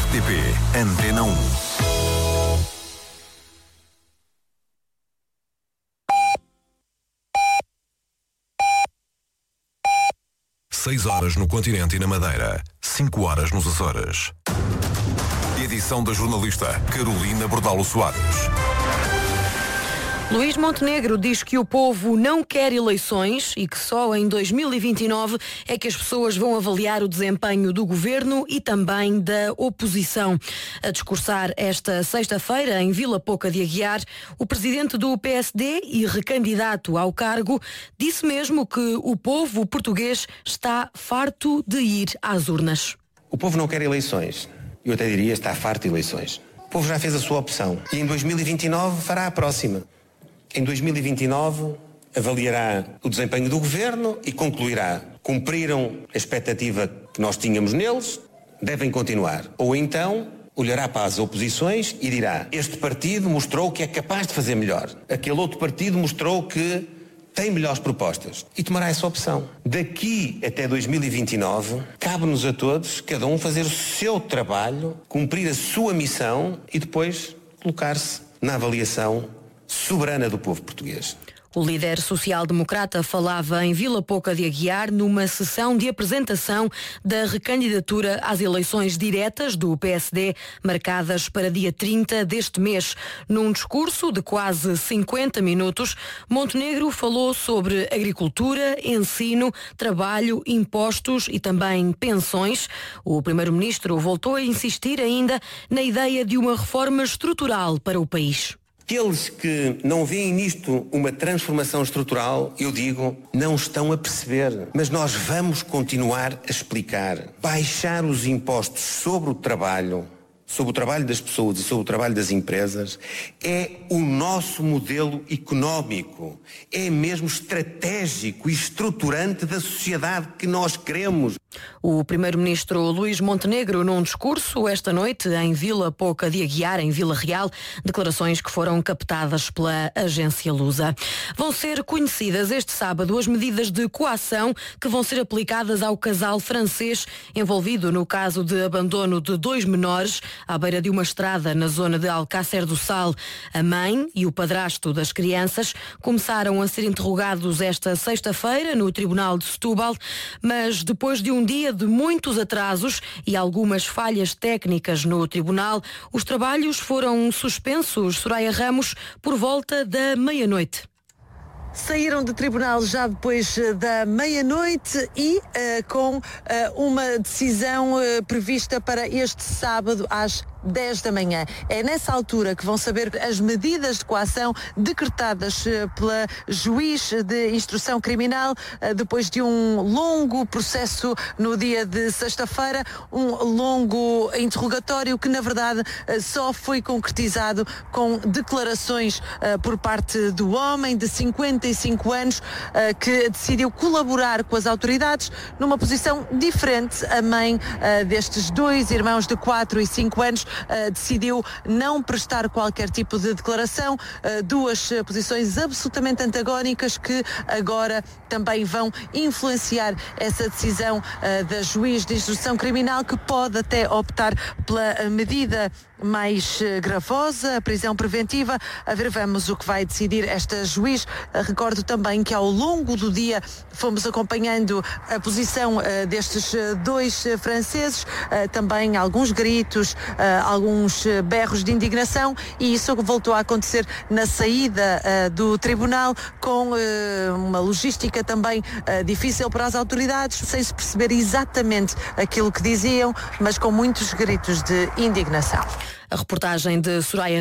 RTP Antena 1. Seis horas no continente e na Madeira, 5 horas nos Açores. Edição da jornalista Carolina Bordalo Soares. Luís Montenegro diz que o povo não quer eleições e que só em 2029 é que as pessoas vão avaliar o desempenho do governo e também da oposição. A discursar esta sexta-feira em Vila Pouca de Aguiar, o presidente do PSD e recandidato ao cargo disse mesmo que o povo português está farto de ir às urnas. O povo não quer eleições. Eu até diria está farto de eleições. O povo já fez a sua opção e em 2029 fará a próxima. Em 2029 avaliará o desempenho do governo e concluirá: cumpriram a expectativa que nós tínhamos neles, devem continuar. Ou então olhará para as oposições e dirá: este partido mostrou que é capaz de fazer melhor. Aquele outro partido mostrou que tem melhores propostas. E tomará essa opção. Daqui até 2029, cabe-nos a todos, cada um, fazer o seu trabalho, cumprir a sua missão e depois colocar-se na avaliação soberana do povo português. O líder social-democrata falava em Vila Pouca de Aguiar numa sessão de apresentação da recandidatura às eleições diretas do PSD, marcadas para dia 30 deste mês. Num discurso de quase 50 minutos, Montenegro falou sobre agricultura, ensino, trabalho, impostos e também pensões. O primeiro-ministro voltou a insistir ainda na ideia de uma reforma estrutural para o país. Aqueles que não veem nisto uma transformação estrutural, eu digo, não estão a perceber. Mas nós vamos continuar a explicar. Baixar os impostos sobre o trabalho das pessoas e sobre o trabalho das empresas, é o nosso modelo económico. É mesmo estratégico e estruturante da sociedade que nós queremos. O primeiro-ministro Luís Montenegro, num discurso esta noite em Vila Pouca de Aguiar, em Vila Real, declarações que foram captadas pela agência Lusa. Vão ser conhecidas este sábado as medidas de coação que vão ser aplicadas ao casal francês envolvido no caso de abandono de 2 menores à beira de uma estrada na zona de Alcácer do Sal. A mãe e o padrasto das crianças começaram a ser interrogados esta sexta-feira no Tribunal de Setúbal, mas depois de um dia de muitos atrasos e algumas falhas técnicas no tribunal, os trabalhos foram suspensos, Soraya Ramos, por volta da meia-noite. Saíram do tribunal já depois da meia-noite e com uma decisão prevista para este sábado às 10 da manhã. É nessa altura que vão saber as medidas de coação decretadas pela juiz de instrução criminal depois de um longo processo no dia de sexta-feira, um longo interrogatório que na verdade só foi concretizado com declarações por parte do homem de 55 anos que decidiu colaborar com as autoridades numa posição diferente. A mãe destes 2 irmãos de 4 e 5 anos decidiu não prestar qualquer tipo de declaração, 2 posições absolutamente antagónicas que agora também vão influenciar essa decisão da juiz de instrução criminal, que pode até optar pela medida mais gravosa, a prisão preventiva. A ver, vamos o que vai decidir esta juiz. Recordo também que ao longo do dia fomos acompanhando a posição destes 2 franceses, também alguns gritos, alguns berros de indignação, e isso voltou a acontecer na saída do tribunal, com uma logística também difícil para as autoridades, sem se perceber exatamente aquilo que diziam, mas com muitos gritos de indignação. A reportagem de Soraya